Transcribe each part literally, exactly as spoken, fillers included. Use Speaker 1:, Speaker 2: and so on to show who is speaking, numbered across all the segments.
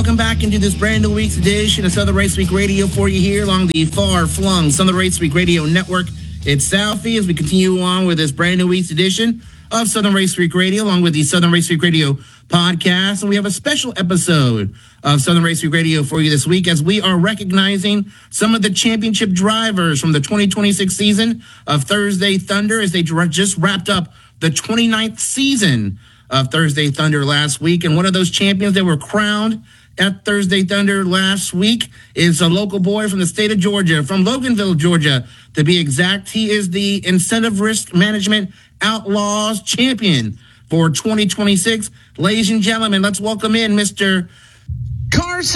Speaker 1: Welcome back into this brand new week's edition of Southern Race Week Radio for you here along the far-flung Southern Race Week Radio Network. It's Southie as we continue on with this brand new week's edition of Southern Race Week Radio along with the Southern Race Week Radio podcast. And we have a special episode of Southern Race Week Radio for you this week as we are recognizing some of the championship drivers from the twenty twenty-six season of Thursday Thunder as they just wrapped up the twenty-ninth season of Thursday Thunder last week. And one of those champions that were crowned at Thursday Thunder last week is a local boy from the state of Georgia, from Loganville, Georgia, to be exact. He is the Incentive Risk Management Outlaws champion for twenty twenty-six. Ladies and gentlemen, let's welcome in Mister Carson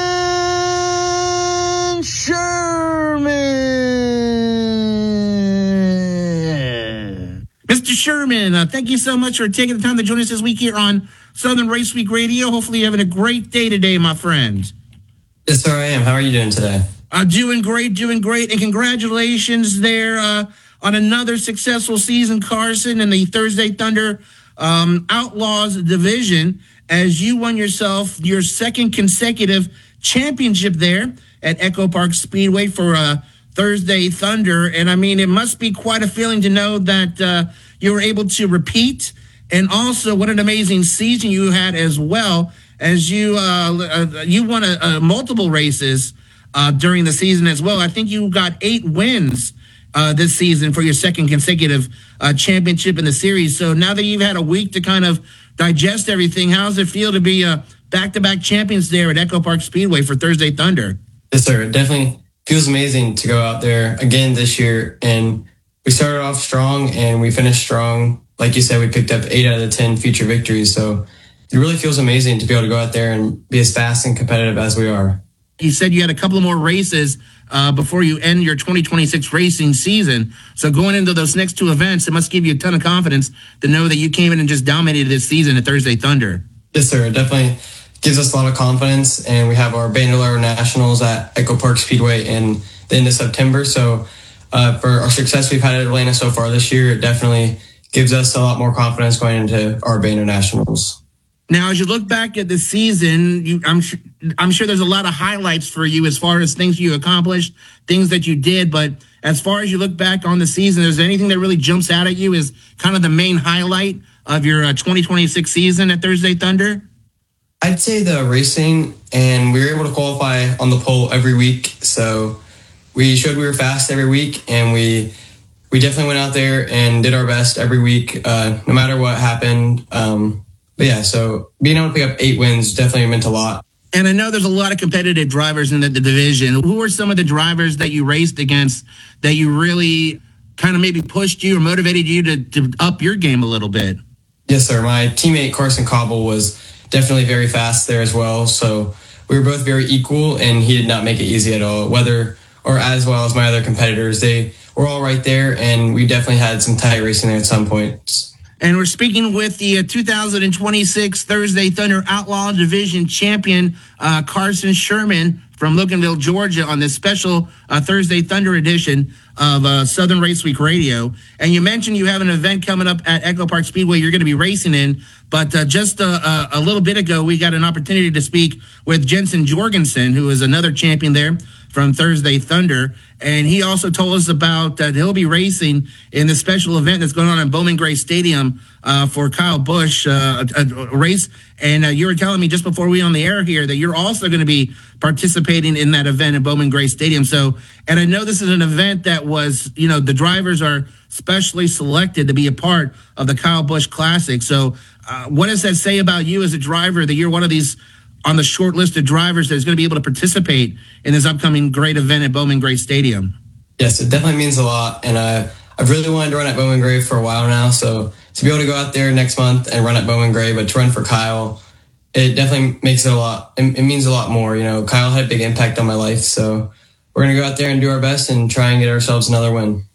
Speaker 1: Sherman. Mister Sherman, uh, thank you so much for taking the time to join us this week here on Southern Race Week Radio. Hopefully you're having a great day today, my friend.
Speaker 2: Yes, sir, I am. How are you doing today?
Speaker 1: Uh, doing great, doing great. And congratulations there uh, on another successful season, Carson, in the Thursday Thunder um, Outlaws division as you won yourself your second consecutive championship there at Echo Park Speedway for uh, Thursday Thunder. And, I mean, it must be quite a feeling to know that uh, you were able to repeat. And also, what an amazing season you had as well, as you uh, uh, you won a, a multiple races uh, during the season as well. I think you got eight wins uh, this season for your second consecutive uh, championship in the series. So now that you've had a week to kind of digest everything, how does it feel to be uh, back-to-back champions there at Echo Park Speedway for Thursday Thunder?
Speaker 2: Yes, sir. It definitely feels amazing to go out there again this year. And we started off strong and we finished strong. Like you said, we picked up eight out of the ten feature victories. So it really feels amazing to be able to go out there and be as fast and competitive as we are.
Speaker 1: You said you had a couple more races uh, before you end your twenty twenty-six racing season. So going into those next two events, it must give you a ton of confidence to know that you came in and just dominated this season at Thursday Thunder.
Speaker 2: Yes, sir. It definitely gives us a lot of confidence. And we have our Bandolero Nationals at Echo Park Speedway in the end of September. So uh, for our success we've had at Atlanta so far this year, it definitely gives us a lot more confidence going into our Bandolero Nationals.
Speaker 1: Now, as you look back at the season, you, I'm sure I'm sure there's a lot of highlights for you as far as things you accomplished, things that you did. But as far as you look back on the season, is there anything that really jumps out at you as kind of the main highlight of your uh, twenty twenty-six season at Thursday Thunder?
Speaker 2: I'd say the racing, and we were able to qualify on the pole every week. So we showed we were fast every week, and we we definitely went out there and did our best every week, uh, no matter what happened. Um, but yeah, so being able to pick up eight wins definitely meant a lot.
Speaker 1: And I know there's a lot of competitive drivers in the, the division. Who are some of the drivers that you raced against that you really kind of maybe pushed you or motivated you to, to up your game a little bit?
Speaker 2: Yes, sir. My teammate Carson Cobble was definitely very fast there as well. So we were both very equal, and he did not make it easy at all, whether or as well as my other competitors. They were all right there, and we definitely had some tight racing there at some points.
Speaker 1: And we're speaking with the uh, two thousand twenty-six Thursday Thunder Outlaw Division champion, uh, Carson Sherman from Loganville, Georgia, on this special uh, Thursday Thunder edition of uh, Southern Race Week Radio. And you mentioned you have an event coming up at Echo Park Speedway you're going to be racing in. But uh, just uh, uh, a little bit ago, we got an opportunity to speak with Jensen Jorgensen, who is another champion there from Thursday Thunder. And he also told us about that he'll be racing in the special event that's going on in Bowman Gray Stadium uh, for Kyle Busch, uh, a, a race. And uh, you were telling me just before we were on the air here that you're also going to be participating in that event at Bowman Gray Stadium. So, and I know this is an event that was, you know, the drivers are specially selected to be a part of the Kyle Busch Classic. So uh, what does that say about you as a driver that you're one of these on the short list of drivers that's going to be able to participate in this upcoming great event at Bowman Gray Stadium?
Speaker 2: Yes, it definitely means a lot. And uh, I've really wanted to run at Bowman Gray for a while now. So to be able to go out there next month and run at Bowman Gray, but to run for Kyle, it definitely makes it a lot. It, it means a lot more. You know, Kyle had a big impact on my life. So we're going to go out there and do our best and try and get ourselves another win.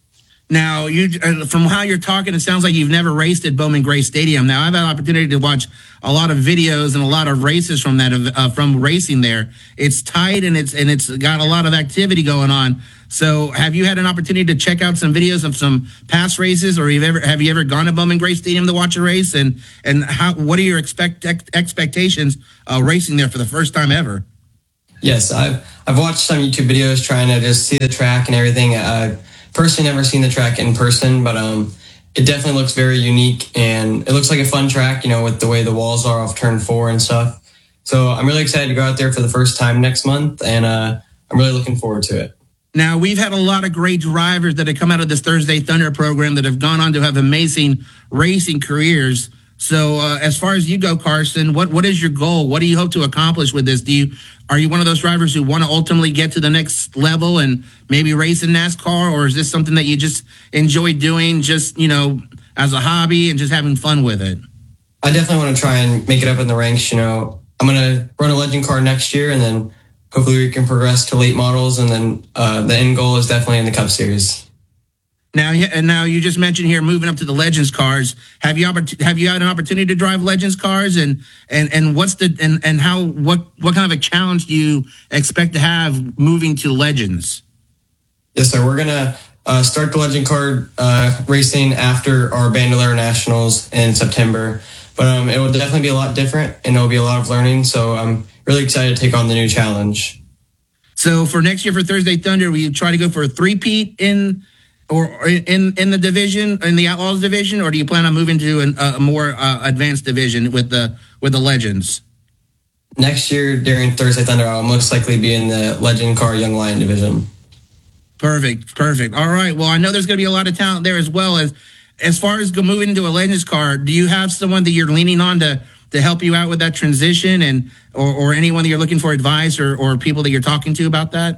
Speaker 1: Now, you uh, from how you're talking, it sounds like you've never raced at Bowman Gray Stadium. Now, I've had an opportunity to watch a lot of videos and a lot of races from that uh, from racing there. It's tight and it's and it's got a lot of activity going on. So, have you had an opportunity to check out some videos of some past races, or you've ever have you ever gone to Bowman Gray Stadium to watch a race? And and how what are your expect ex- expectations uh, racing there for the first time ever?
Speaker 2: Yes, I've I've watched some YouTube videos trying to just see the track and everything. I've personally never seen the track in person, but um, it definitely looks very unique, and it looks like a fun track, you know, with the way the walls are off turn four and stuff. So I'm really excited to go out there for the first time next month, and uh, I'm really looking forward to it.
Speaker 1: Now, we've had a lot of great drivers that have come out of this Thursday Thunder program that have gone on to have amazing racing careers. So uh, as far as you go, Carson, what, what is your goal? What do you hope to accomplish with this? Do you Are you one of those drivers who want to ultimately get to the next level and maybe race in NASCAR? Or is this something that you just enjoy doing just, you know, as a hobby and just having fun with it?
Speaker 2: I definitely want to try and make it up in the ranks. You know, I'm going to run a legend car next year, and then hopefully we can progress to late models. And then uh, the end goal is definitely in the Cup Series.
Speaker 1: Now, and now you just mentioned here moving up to the Legends cars. Have you have you had an opportunity to drive Legends cars, and and and what's the and and how what what kind of a challenge do you expect to have moving to Legends?
Speaker 2: Yes, sir. We're gonna uh, start the Legend car uh, racing after our Bandolero Nationals in September, but um, it will definitely be a lot different, and it'll be a lot of learning. So I'm really excited to take on the new challenge.
Speaker 1: So for next year for Thursday Thunder, will you try to go for a three-peat in? Or in in the division, in the Outlaws division, or do you plan on moving to an, a more uh, advanced division with the with the Legends?
Speaker 2: Next year during Thursday Thunder, I'll most likely be in the Legend Car Young Lion division.
Speaker 1: Perfect, perfect. All right. Well, I know there's going to be a lot of talent there as well. As as far as moving into a Legends car, do you have someone that you're leaning on to to help you out with that transition, and or, or anyone that you're looking for advice, or or people that you're talking to about that?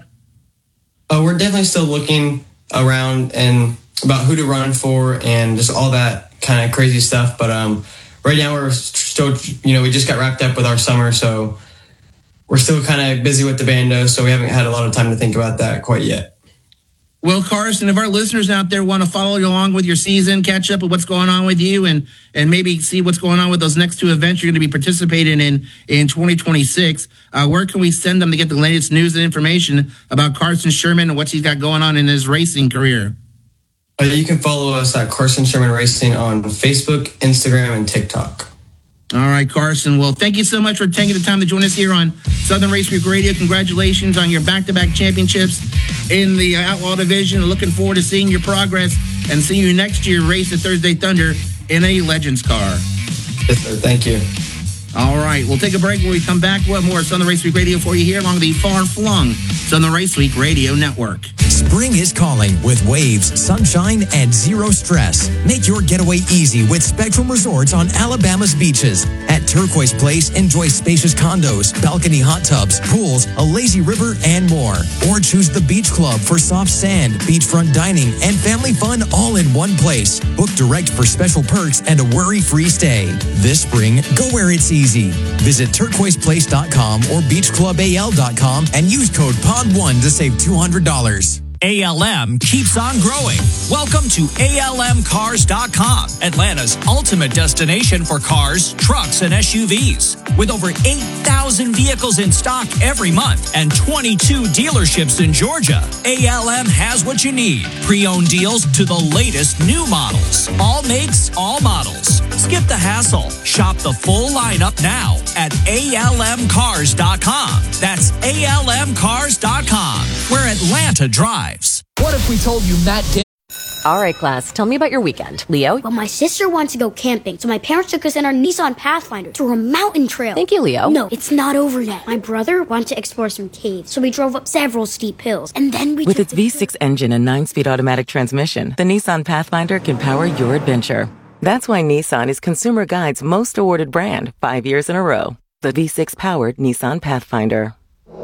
Speaker 2: Uh, we're definitely still looking around and about who to run for and just all that kind of crazy stuff. But um, right now we're still, you know, we just got wrapped up with our summer, so we're still kind of busy with the bando, so we haven't had a lot of time to think about that quite yet.
Speaker 1: Well, Carson, if our listeners out there want to follow along with your season, catch up with what's going on with you, and and maybe see what's going on with those next two events you're going to be participating in in twenty twenty-six, uh, where can we send them to get the latest news and information about Carson Sherman and what he's got going on in his racing career?
Speaker 2: Uh, you can follow us at Carson Sherman Racing on Facebook, Instagram, and TikTok.
Speaker 1: All right, Carson. Well, thank you so much for taking the time to join us here on Southern Race Week Radio. Congratulations on your back-to-back championships in the Outlaw Division. Looking forward to seeing your progress and seeing you next year race at Thursday Thunder in a Legends car.
Speaker 2: Yes, sir. Thank you.
Speaker 1: All right. We'll take a break. When we come back, we'll have more Southern Race Week Radio for you here along the far-flung Southern Race Week Radio Network.
Speaker 3: Spring is calling with waves, sunshine, and zero stress. Make your getaway easy with Spectrum Resorts on Alabama's beaches. At Turquoise Place, enjoy spacious condos, balcony hot tubs, pools, a lazy river, and more. Or choose the Beach Club for soft sand, beachfront dining, and family fun all in one place. Book direct for special perks and a worry-free stay. This spring, go where it's easy. Visit turquoise place dot com or beach club a l dot com and use code P O D one to save two hundred dollars.
Speaker 4: A L M keeps on growing. Welcome to A L M cars dot com, Atlanta's ultimate destination for cars, trucks, and S U Vs. With over eight thousand vehicles in stock every month and twenty-two dealerships in Georgia, A L M has what you need. Pre-owned deals to the latest new models. All makes, all models. Skip the hassle. Shop the full lineup now at A L M cars dot com. That's A L M cars dot com, where Atlanta drives.
Speaker 5: What if we told you Matt Damon?
Speaker 6: All right, class, tell me about your weekend. Leo?
Speaker 7: Well, my sister wants to go camping, so my parents took us in our Nissan Pathfinder to a mountain trail.
Speaker 6: Thank you, Leo.
Speaker 7: No, it's not over yet. My brother wanted to explore some caves, so we drove up several steep hills, and then we
Speaker 8: With
Speaker 7: took
Speaker 8: its
Speaker 7: the
Speaker 8: V six engine and nine-speed automatic transmission, the Nissan Pathfinder can power your adventure. That's why Nissan is Consumer Guide's most awarded brand five years in a row. The V six-powered Nissan Pathfinder.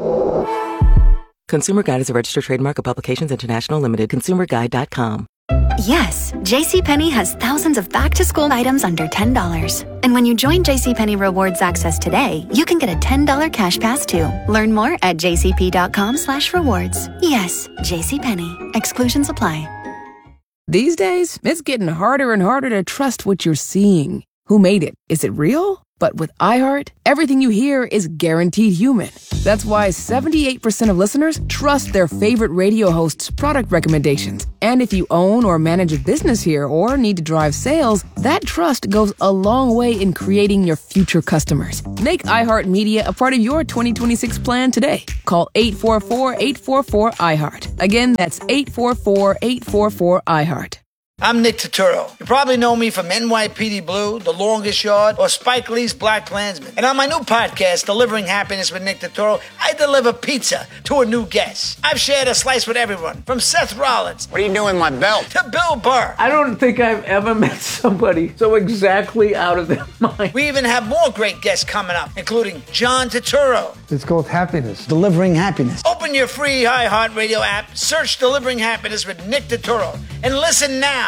Speaker 8: Consumer Guide is a registered trademark of Publications International Limited. consumer guide dot com.
Speaker 9: Yes, JCPenney has thousands of back-to-school items under ten dollars. And when you join JCPenney Rewards Access today, you can get a ten dollars cash pass too. Learn more at jcp dot com slash rewards. Yes, JCPenney. Exclusions apply.
Speaker 10: These days, it's getting harder and harder to trust what you're seeing. Who made it? Is it real? But with iHeart, everything you hear is guaranteed human. That's why seventy-eight percent of listeners trust their favorite radio hosts' product recommendations. And if you own or manage a business here or need to drive sales, that trust goes a long way in creating your future customers. Make iHeartMedia a part of your twenty twenty-six plan today. Call eight four four, eight four four, iHeart. Again, that's eight four four, eight four four, iHeart.
Speaker 11: I'm Nick Turturro. You probably know me from N Y P D Blue, The Longest Yard, or Spike Lee's Black Klansman. And on my new podcast, Delivering Happiness with Nick Turturro, I deliver pizza to a new guest. I've shared a slice with everyone, from Seth Rollins.
Speaker 12: What are you doing with my belt?
Speaker 11: To Bill Burr.
Speaker 5: I don't think I've ever met somebody so exactly out of their mind.
Speaker 11: We even have more great guests coming up, including John Turturro.
Speaker 13: It's called Happiness, Delivering Happiness.
Speaker 11: Open your free iHeartRadio app, search Delivering Happiness with Nick Turturro, and listen now.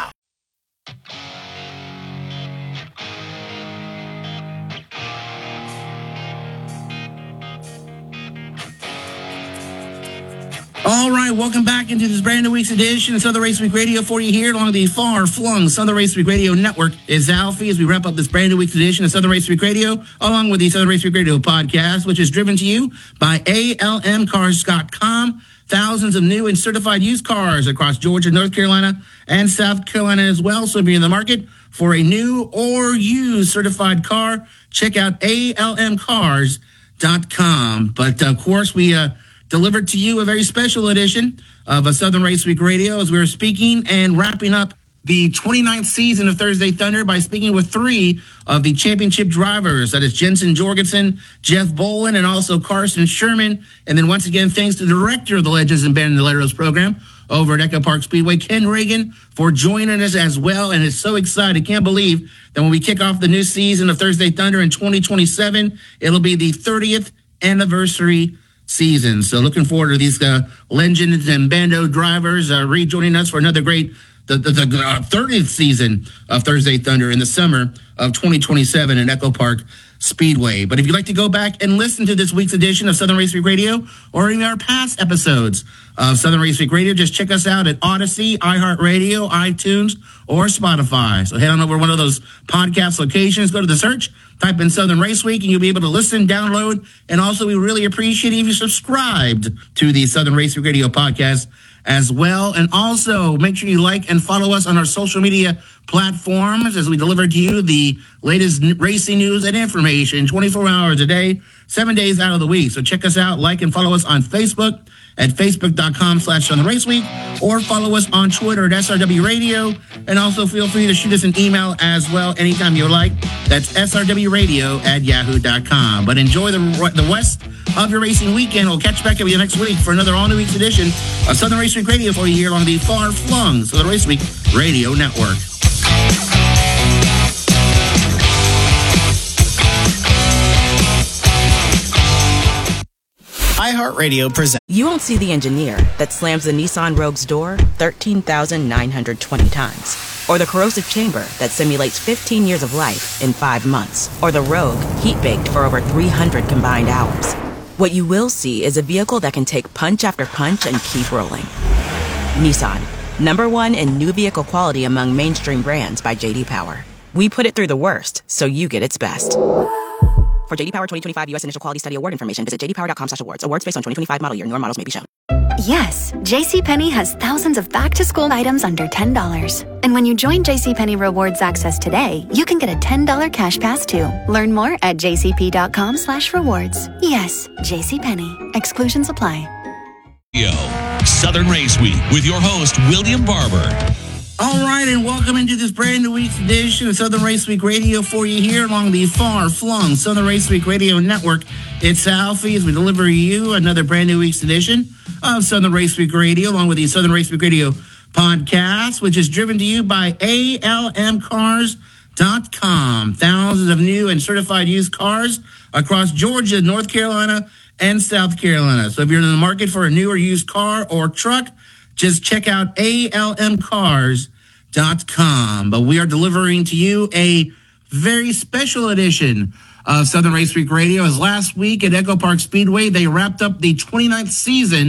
Speaker 1: All right, welcome back into this brand new week's edition of Southern Race Week Radio for you here along the far-flung Southern Race Week Radio Network. Is Alfie as we wrap up this brand new week's edition of Southern Race Week Radio, along with the Southern Race Week Radio podcast, which is driven to you by A L M cars dot com. Thousands of new and certified used cars across Georgia, North Carolina, and South Carolina as well. So if you're in the market for a new or used certified car, check out A L M cars dot com. But of course, we uh, delivered to you a very special edition of a Southern Race Week Radio as we were speaking and wrapping up the twenty-ninth season of Thursday Thunder by speaking with three of the championship drivers. That is Jensen Jorgensen, Jeff Bolin, and also Carson Sherman. And then once again, thanks to the director of the Legends and Bandoleros program over at Echo Park Speedway, Ken Reagan, for joining us as well. And it's so excited. Can't believe that when we kick off the new season of Thursday Thunder in twenty twenty-seven, it'll be the thirtieth anniversary season. So looking forward to these uh, Legends and Bando drivers uh, rejoining us for another great the, the, the uh, thirtieth season of Thursday Thunder in the summer of twenty twenty-seven in Echo Park Speedway. But if you'd like to go back and listen to this week's edition of Southern Race Week Radio or any of our past episodes of Southern Race Week Radio, just check us out at Odyssey, iHeartRadio, iTunes, or Spotify. So head on over to one of those podcast locations, go to the search, type in Southern Race Week, and you'll be able to listen, download, and also we really appreciate if you subscribed to the Southern Race Week Radio podcast as well. And also make sure you like and follow us on our social media platforms as we deliver to you the latest racing news and information twenty-four hours a day, seven days out of the week. So check us out, like and follow us on Facebook at facebook.com slash Southern Race Week, or follow us on Twitter at S R W Radio. And also feel free to shoot us an email as well anytime you like. That's S R W radio at yahoo dot com. But enjoy the, the rest of your racing weekend. We'll catch back up with you next week for another all-new week's edition of Southern Race Week Radio for you here on the far-flung Southern Race Week Radio Network.
Speaker 14: iHeartRadio presents.
Speaker 15: You won't see the engineer that slams the Nissan Rogue's door thirteen thousand nine hundred twenty times. Or the corrosive chamber that simulates fifteen years of life in five months. Or the Rogue heat-baked for over three hundred combined hours. What you will see is a vehicle that can take punch after punch and keep rolling. Nissan, number one in new vehicle quality among mainstream brands by J D Power. We put it through the worst, so you get its best. For J D Power twenty twenty-five U S Initial Quality Study Award information, visit j d power dot com slash awards. Awards based on twenty twenty-five model year. Newer models may be shown.
Speaker 9: Yes, JCPenney has thousands of back-to-school items under ten dollars. And when you join JCPenney Rewards Access today, you can get a ten dollars cash pass too. Learn more at jcp.com slash rewards. Yes, JCPenney. Exclusions apply.
Speaker 16: Southern Race Week with your host, William Barber.
Speaker 1: All right, and welcome into this brand new week's edition of Southern Race Week Radio for you here along the far-flung Southern Race Week Radio Network. It's Alfie as we deliver you another brand new week's edition of Southern Race Week Radio, along with the Southern Race Week Radio podcast, which is driven to you by A L M cars dot com. Thousands of new and certified used cars across Georgia, North Carolina, and South Carolina. So if you're in the market for a new or used car or truck, just check out A L M cars dot com. But we are delivering to you a very special edition of Southern Race Week Radio. As last week at Echo Park Speedway, they wrapped up the twenty-ninth season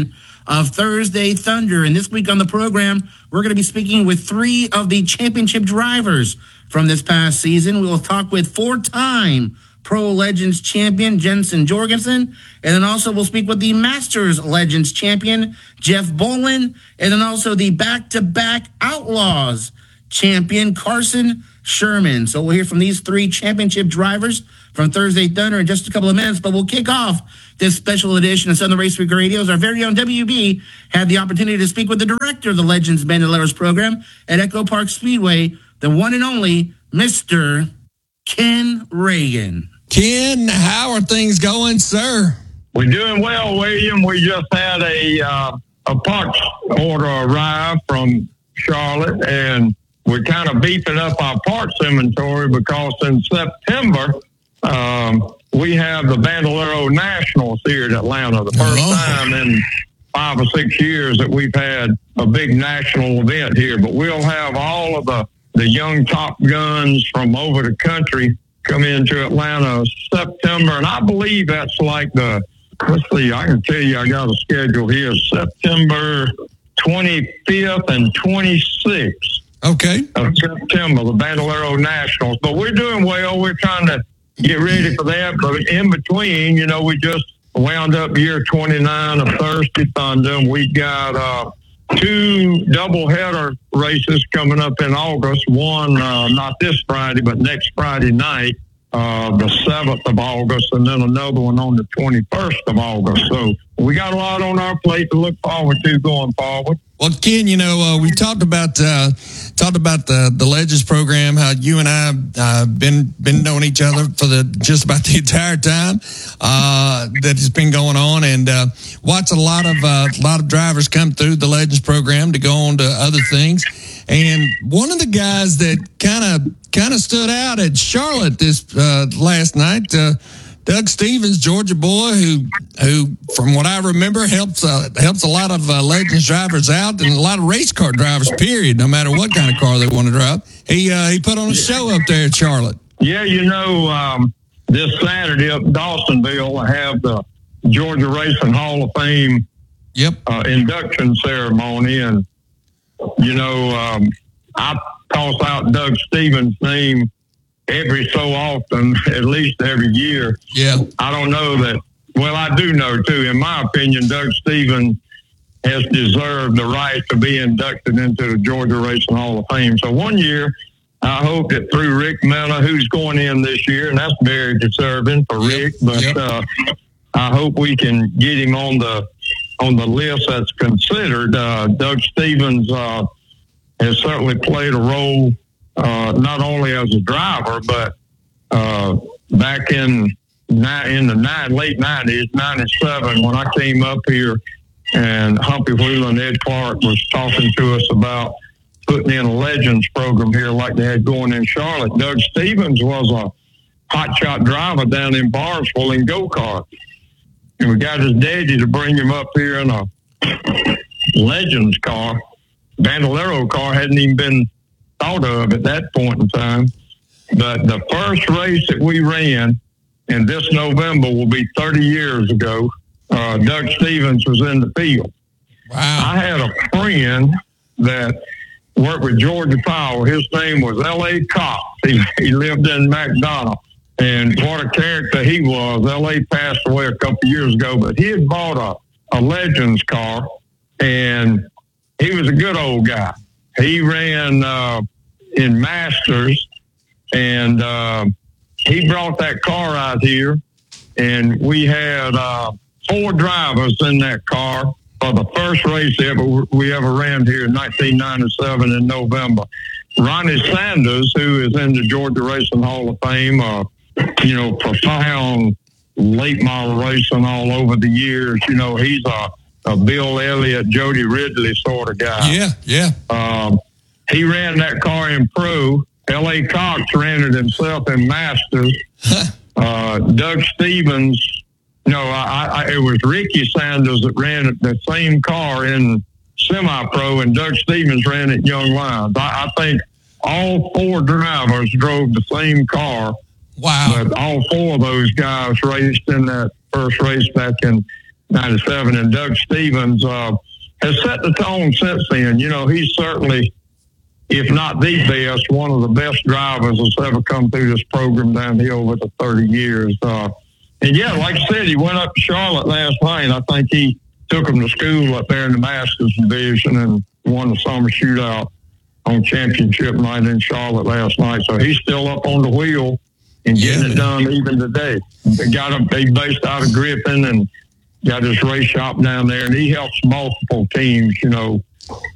Speaker 1: of Thursday Thunder. And this week on the program, we're going to be speaking with three of the championship drivers from this past season. We will talk with four-time Pro Legends champion Jensen Jorgensen, and then also we'll speak with the Masters Legends champion Jeff Bolin, and then also the back-to-back Outlaws champion Carson Sherman. So we'll hear from these three championship drivers from Thursday Thunder in just a couple of minutes, but we'll kick off this special edition of Southern Race Week Radio's. Our very own W B had the opportunity to speak with the director of the Legends Bandoleros program at Echo Park Speedway, the one and only Mister Ken Reagan.
Speaker 12: Ken, how are things going, sir?
Speaker 14: We're doing well, William. We just had a uh, a parts order arrive from Charlotte, and we're kind of beefing up our parts inventory because in September, um, we have the Bandolero Nationals here in Atlanta. The first oh. time in five or six years that we've had a big national event here. But we'll have all of the, the young Top Guns from over the country come into Atlanta September, and I believe that's like the, let's see, I can tell you I got a schedule here, September twenty-fifth and twenty-sixth.
Speaker 12: Okay.
Speaker 14: Of September, the Bandolero Nationals. But we're doing well. We're trying to get ready for that. But in between, you know, we just wound up year twenty-nine of Thursday Thunder, and we got uh, two doubleheader races coming up in August. One, uh, not this Friday, but next Friday night, uh, the seventh of August, and then another one on the twenty-first of August. So we got a lot on our plate to look forward to going forward.
Speaker 12: Well, Ken, you know, uh, we talked about uh, talked about the the Legends program. How you and I uh, been been knowing each other for the just about the entire time uh, that it's been going on, and uh, watch a lot of uh, a lot of drivers come through the Legends program to go on to other things. And one of the guys that kind of kind of stood out at Charlotte this uh, last night. Uh, Doug Stevens, Georgia boy, who, who, from what I remember, helps uh, helps a lot of uh, Legends drivers out and a lot of race car drivers. Period. No matter what kind of car they want to drive, he uh, he put on a show up there at Charlotte.
Speaker 14: Yeah, you know, um, this Saturday up in Dawsonville, I have the Georgia Racing Hall of Fame
Speaker 12: yep
Speaker 14: uh, induction ceremony, and you know, um, I toss out Doug Stevens' name every so often, at least every year.
Speaker 12: Yeah.
Speaker 14: I don't know that. Well, I do know, too. In my opinion, Doug Stevens has deserved the right to be inducted into the Georgia Racing Hall of Fame. So one year, I hope that through Rick Mena, who's going in this year, and that's very deserving for Rick, but
Speaker 12: yep.
Speaker 14: uh, I hope we can get him on the on the list that's considered. Uh, Doug Stevens uh, has certainly played a role Uh, not only as a driver, but uh, back in in the nine, late nineties, ninety-seven, when I came up here, and Humpy Wheeler and Ed Clark was talking to us about putting in a Legends program here like they had going in Charlotte. Doug Stevens was a hotshot driver down in Barnesville in go-kart. And we got his daddy to bring him up here in a Legends car. Bandolero car hadn't even been thought of at that point in time. But the first race that we ran, and this November will be thirty years ago, uh, Doug Stevens was in the field.
Speaker 12: Wow.
Speaker 14: I had a friend that worked with Georgia Power. His name was L A Cox. He, he lived in McDonough. And what a character he was. L A passed away a couple of years ago, but he had bought a, a Legends car, and he was a good old guy. He ran uh, in Masters, and uh, he brought that car out here, and we had uh, four drivers in that car for the first race ever we ever ran here in nineteen ninety-seven in November. Ronnie Sanders, who is in the Georgia Racing Hall of Fame, uh, you know, profound late model racing all over the years. You know, he's a a Bill Elliott, Jody Ridley sort of guy.
Speaker 12: Yeah, yeah.
Speaker 14: Um, he ran that car in pro. L A Cox ran it himself in Masters. uh, Doug Stevens, no, I, I, it was Ricky Sanders that ran the same car in semi-pro, and Doug Stevens ran it Young Lions. I, I think all four drivers drove the same car.
Speaker 12: Wow.
Speaker 14: But all four of those guys raced in that first race back in ninety-seven. And Doug Stevens uh, has set the tone since then. You know, he's certainly, if not the best, one of the best drivers that's ever come through this program down here over the thirty years. Uh, and, yeah, like I said, he went up to Charlotte last night. I think he took him to school up there in the Masters division and won the summer shootout on championship night in Charlotte last night. So he's still up on the wheel and getting
Speaker 12: Yeah.
Speaker 14: it done even today. They got him, they based out of Griffin and got his race shop down there, and he helps multiple teams, you know,